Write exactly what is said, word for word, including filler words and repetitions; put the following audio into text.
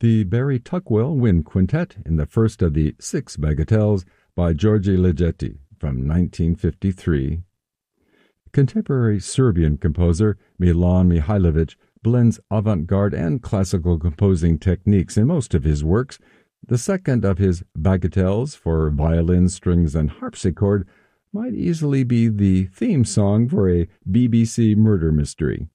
the Barry Tuckwell Wind Quintet in the first of the six bagatelles by Georgi Ligeti from nineteen fifty-three. Contemporary Serbian composer Milan Mihailovic blends avant-garde and classical composing techniques in most of his works. The second of his bagatelles for violin, strings, and harpsichord might easily be the theme song for a B B C murder mystery.